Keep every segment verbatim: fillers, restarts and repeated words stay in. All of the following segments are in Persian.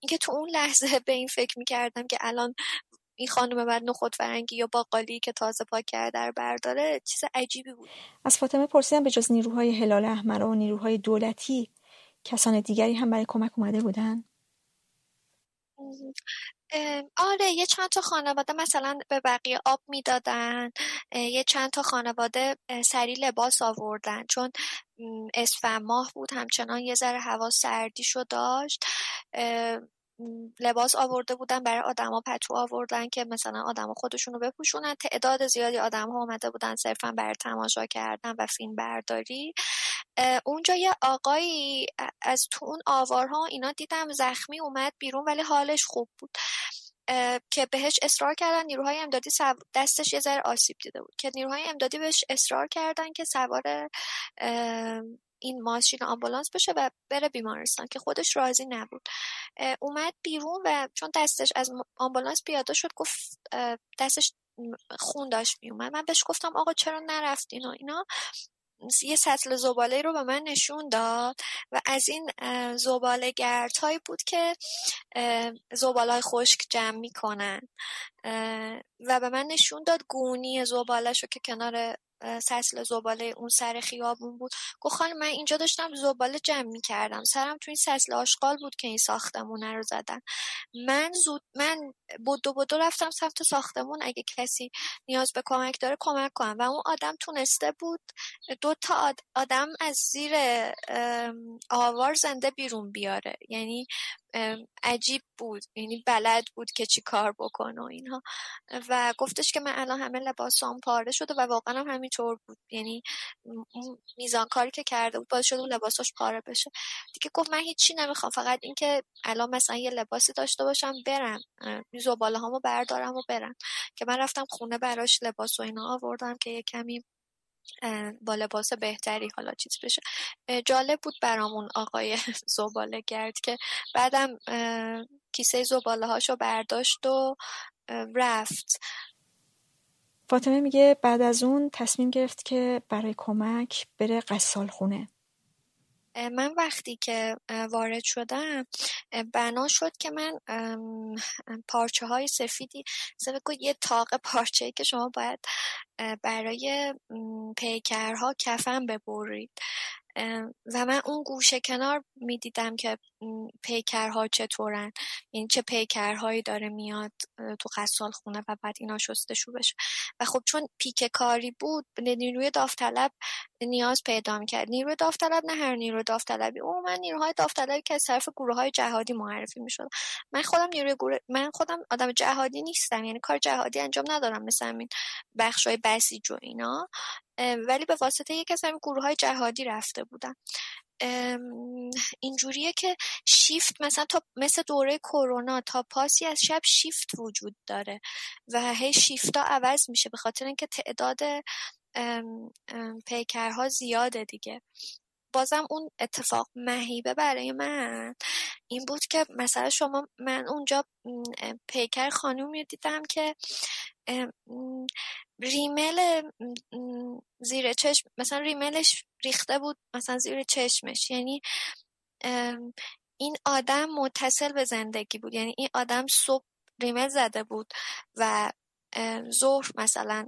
اینکه تو اون لحظه به این فکر میکردم که الان این خانم بعد نخود فرنگی یا باقالی که تازه پاک کرده رو برداره چیز عجیبی بود. از فاطمه پرسیدم به جز نیروهای هلال احمر و نیروهای دولتی کسان دیگری هم برای کمک اومده بودن؟ آره، یه چند تا خانواده مثلا به بقیه آب میدادن، یه چند تا خانواده سری لباس آوردن چون اسفند ماه بود، همچنان یه ذره هوا سردیشو داشت. لباس آورده بودن برای آدما، پتو آوردن که مثلا آدما خودشونو بپوشونن. تعداد زیادی آدم‌ها اومده بودن صرفا برای تماشا کردن و فیلم برداری. اونجا یه آقایی از تو اون آوارها اینا دیدم زخمی اومد بیرون ولی حالش خوب بود که بهش اصرار کردن نیروهای امدادی سو... دستش یه ذره آسیب دیده بود که نیروهای امدادی بهش اصرار کردن که سوار این ماشین آمبولانس بشه و بره بیمارستان که خودش راضی نبود. اومد بیرون و چون دستش از آمبولانس پیاده شد گفت دستش خون داشت می اومد. من بهش گفتم آقا چرا نرفتین و اینا. یه سطل زباله رو به من نشون داد و از این زباله گردهایی بود که زباله خشک جمع میکنن و به من نشون داد گونی زباله‌شو که کنار سطل زباله اون سر خیابون بود. گفت خانم من اینجا داشتم زباله جمع می‌کردم، سرم تو این سطل آشغال بود که این ساختمونه رو زدن. من زود من بدو بدو رفتم سمت ساختمون اگه کسی نیاز به کمک داره کمک کنم و اون آدم تونسته بود دو تا آدم از زیر آوار زنده بیرون بیاره. یعنی عجیب بود، یعنی بلد بود که چی کار بکنه و اینها و گفتش که من الان همه لباسام پاره شده و واقعا هم همینطور بود. یعنی میزان کاری که کرده بود باعث شد اون لباساش پاره بشه دیگه. گفت من هیچی نمیخوام، فقط این که الان مثلا یه لباسی داشته باشم برم زباله هامو بردارم و برم. که من رفتم خونه براش لباس و اینا آوردم که یه کمی با لباس بهتری حالا چیز بشه. جالب بود برامون آقای زباله گرد که بعدم کیسه زباله هاشو برداشت و رفت. فاطمه میگه بعد از اون تصمیم گرفت که برای کمک بره غسال خونه. من وقتی که وارد شدم بنا شد که من پارچه های سفیدی مثلا یه تاق پارچه‌ای که شما باید برای پیکرها کفن ببرید و من اون گوشه کنار میدیدم که پیکرها چطورن، یعنی چه پیکرهایی داره میاد تو غسال خونه و بعد اینا شستشو بشه. و خب چون پیک کاری بود نیروی داوطلب نیاز پیدا میکرد. نیروی داوطلب نه هر نیروی داوطلبی، اون من نیروهای داوطلبی که از طرف گروه‌های جهادی معرفی میشد. من خودم نیروی گروه من خودم آدم جهادی نیستم، یعنی کار جهادی انجام ندارم مثل همین بخشای بسیج و اینا، ولی به واسطه یک از همین گروه‌های جهادی رفته بودم. اینجوریه که شیفت مثلا تا مثل دوره کرونا تا پاسی از شب شیفت وجود داره و هی شیفتا عوض میشه به خاطر اینکه تعداد ام ام پیکرها زیاده دیگه. بازم اون اتفاق مهیبه برای من این بود که مثلا شما من اونجا پیکر خانومی دیدم که ریمل زیر چشم مثلا ریملش ریخته بود مثلا زیر چشمش. یعنی این آدم متصل به زندگی بود، یعنی این آدم صبح ریمل زده بود و ظهر مثلا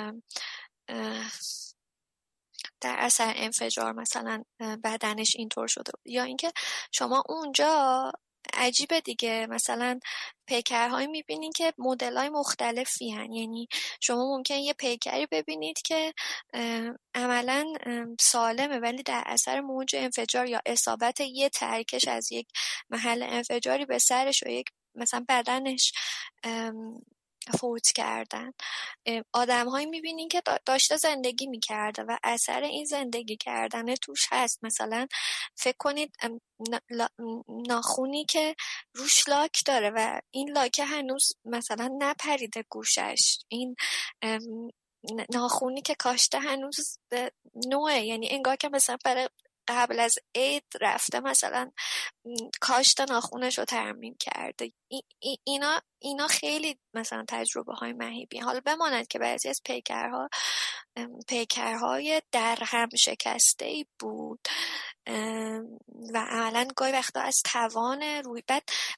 در اثر انفجار مثلا بدنش اینطور شده بود. یا اینکه شما اونجا عجیبه دیگه مثلا پیکرهایی میبینید که مدل‌های مختلفی هن. یعنی شما ممکن یه پیکری ببینید که عملاً سالمه ولی در اثر موج انفجار یا اصابت یه ترکش از یک محل انفجاری به سرش و یک مثلا بدنش فوت کردن. آدم هایی میبینین که داشته زندگی میکرده و اثر این زندگی کردن توش هست. مثلا فکر کنید ناخونی که روش لاک داره و این لاک هنوز مثلا نپریده گوشش، این ناخونی که کاشته هنوز نوعه، یعنی انگار که مثلا برای قبل از عید رفته مثلا کاشته ناخونش رو ترمیم کرده. ای ای اینا اینا خیلی مثلا تجربه های مهیبی. حالا بماند که بعضی از پیکرها پیکرهای در هم شکسته ای بود و عملا گاهی وقتا از توان روی بعد